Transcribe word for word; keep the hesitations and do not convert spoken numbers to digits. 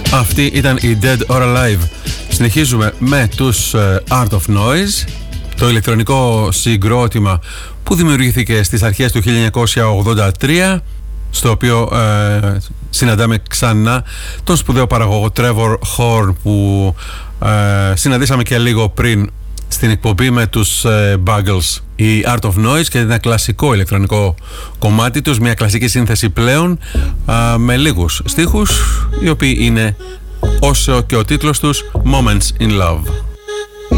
Αυτή ήταν η Dead or Alive. Συνεχίζουμε με τους Art of Noise, το ηλεκτρονικό συγκρότημα που δημιουργήθηκε στις αρχές του χίλια εννιακόσια ογδόντα τρία, στο οποίο ε, συναντάμε ξανά τον σπουδαίο παραγωγό Trevor Horn, που ε, συναντήσαμε και λίγο πριν στην εκπομπή με τους ε, Buggles. Η Art of Noise και ένα κλασικό ηλεκτρονικό κομμάτι τους, μια κλασική σύνθεση πλέον, ε, με λίγους στίχους, οι οποίοι είναι όσο και ο τίτλος τους, Moments in Love.